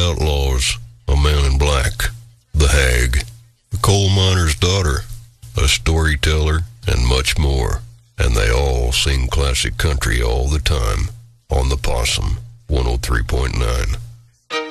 outlaws, a man in black, the hag, the coal miner's daughter, a storyteller, and much more. And they all sing classic country all the time on the Possum 103.9.